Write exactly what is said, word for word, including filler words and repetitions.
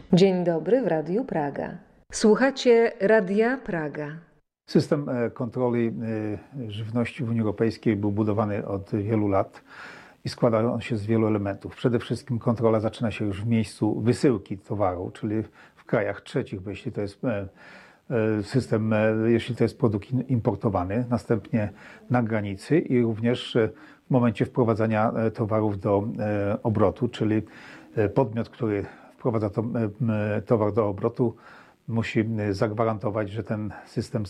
Dzień dobry w Radiu Praga. Słuchacie Radia Praga. System kontroli żywności w Unii Europejskiej był budowany od wielu lat i składa on się z wielu elementów. Przede wszystkim kontrola zaczyna się już w miejscu wysyłki towaru, czyli w krajach trzecich, bo jeśli to jest system, jeśli to jest produkt importowany, następnie na granicy i również w momencie wprowadzania towarów do obrotu, czyli podmiot, który wprowadza to, towar do obrotu, musi zagwarantować, że ten system